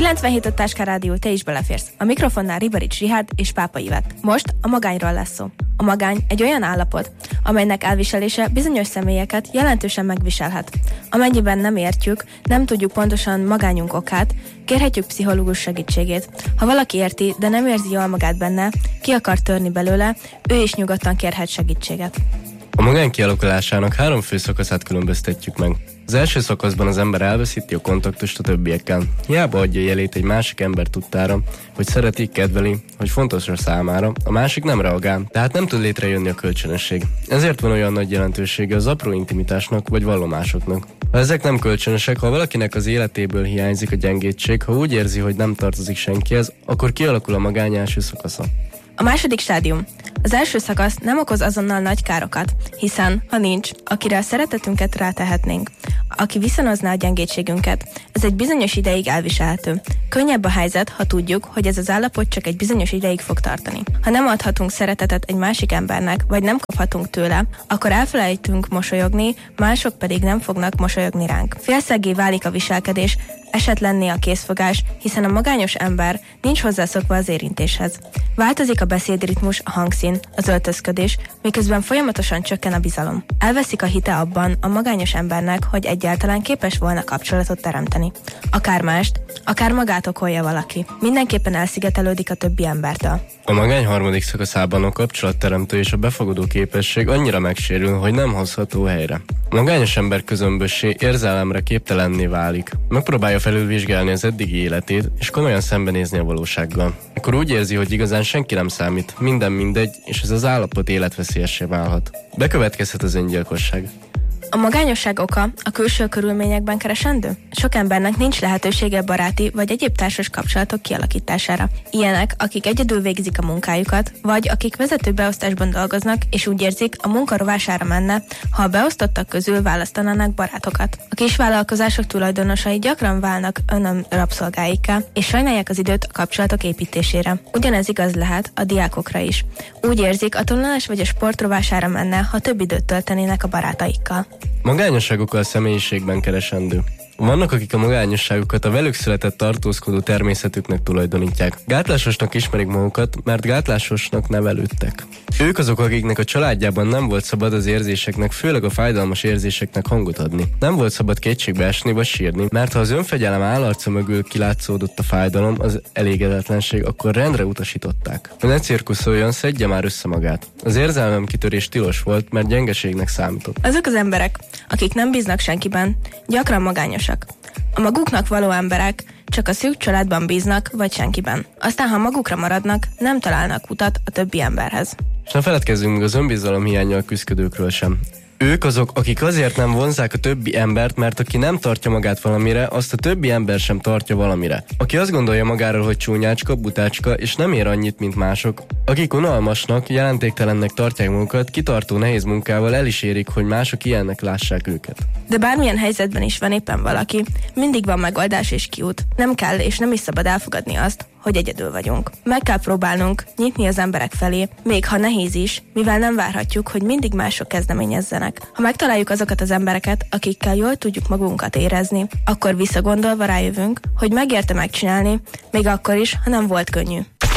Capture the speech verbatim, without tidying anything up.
kilencvenhét Táská Rádió, te is beleférsz. A mikrofonnál Ribarics Richárd és Pápa Ivett. Most a magányról lesz szó. A magány egy olyan állapot, amelynek elviselése bizonyos személyeket jelentősen megviselhet. Amennyiben nem értjük, nem tudjuk pontosan magányunk okát, kérhetjük pszichológus segítségét. Ha valaki érti, de nem érzi jól magát benne, ki akar törni belőle, ő is nyugodtan kérhet segítséget. A magány kialakulásának három fő szakaszát különböztetjük meg. Az első szakaszban az ember elveszíti a kontaktust a többiekkel. Hiába adja jelét egy másik ember tudtára, hogy szereti, kedveli, hogy fontosra számára, a másik nem reagál, tehát nem tud létrejönni a kölcsönösség. Ezért van olyan nagy jelentősége az apró intimitásnak vagy vallomásoknak. Ha ezek nem kölcsönösek, ha valakinek az életéből hiányzik a gyengétség, ha úgy érzi, hogy nem tartozik senkihez, akkor kialakul a magány első szakasza. A második stádium. Az első szakasz nem okoz azonnal nagy károkat, hiszen, ha nincs, akire a szeretetünket rátehetnénk, aki viszonozná a gyengétségünket, ez egy bizonyos ideig elviselhető. Könnyebb a helyzet, ha tudjuk, hogy ez az állapot csak egy bizonyos ideig fog tartani. Ha nem adhatunk szeretetet egy másik embernek, vagy nem kaphatunk tőle, akkor elfelejtünk mosolyogni, mások pedig nem fognak mosolyogni ránk. Félszeggé válik a viselkedés, esetlenné a készfogás, hiszen a magányos ember nincs hozzászokva az érintéshez. Változik a beszédritmus, a hangszín, az öltözködés, miközben folyamatosan csökken a bizalom. Elveszik a hite abban a magányos embernek, hogy egyáltalán képes volna kapcsolatot teremteni. Akár mást, akár magát okolja valaki. Mindenképpen elszigetelődik a többi embertől. A magány harmadik szakaszában a kapcsolatteremtő és a befogadó képesség annyira megsérül, hogy nem hozható helyre. A magányos ember közömbössé, érzelemre képtelenné válik. Megpróbálja felülvizsgálni az eddigi életét, és komolyan szembenézni a valósággal. Akkor úgy érzi, hogy igazán senki nem számít, minden mindegy, és ez az állapot életveszélyessé válhat. Bekövetkezhet az öngyilkosság. A magányosság oka a külső körülményekben keresendő? Sok embernek nincs lehetősége baráti vagy egyéb társas kapcsolatok kialakítására. Ilyenek, akik egyedül végzik a munkájukat, vagy akik vezető beosztásban dolgoznak, és úgy érzik, a munka rovására menne, ha a beosztottak közül választanának barátokat. A kisvállalkozások tulajdonosai gyakran válnak önöm rabszolgáikká, és sajnálják az időt a kapcsolatok építésére. Ugyanez igaz lehet a diákokra is. Úgy érzik, a tanulás vagy a sport rovására menne, ha több időt töltenének a barátaikkal. Magányosságokkal személyiségben keresendő. Vannak, akik a magányosságukat a velük született tartózkodó természetüknek tulajdonítják. Gátlásosnak ismerik magukat, mert gátlásosnak nevelődtek. Ők azok, akiknek a családjában nem volt szabad az érzéseknek, főleg a fájdalmas érzéseknek hangot adni. Nem volt szabad kétségbe esni vagy sírni, mert ha az önfegyelem állarca mögül kilátszódott a fájdalom, az elégedetlenség, akkor rendre utasították. Ha ne cirkuszoljon, szedje már össze magát. Az érzelmemkitörés tilos volt, mert gyengeségnek számított. Azok az emberek, akik nem bíznak senkiben, gyakran magányos. A maguknak való emberek csak a szűk családban bíznak, vagy senkiben. Aztán, ha magukra maradnak, nem találnak utat a többi emberhez. És ne feledkezzünk meg az önbizalom hiánnyal küzdködőkről sem. Ők azok, akik azért nem vonzák a többi embert, mert aki nem tartja magát valamire, azt a többi ember sem tartja valamire. Aki azt gondolja magáról, hogy csúnyácska, butácska, és nem ér annyit, mint mások. Akik unalmasnak, jelentéktelennek tartják magukat, kitartó nehéz munkával el is érik, hogy mások ilyennek lássák őket. De bármilyen helyzetben is van éppen valaki, mindig van megoldás és kiút. Nem kell és nem is szabad elfogadni azt, hogy egyedül vagyunk. Meg kell próbálnunk nyitni az emberek felé, még ha nehéz is, mivel nem várhatjuk, hogy mindig mások kezdeményezzenek. Ha megtaláljuk azokat az embereket, akikkel jól tudjuk magunkat érezni, akkor visszagondolva rájövünk, hogy megérte megcsinálni, még akkor is, ha nem volt könnyű.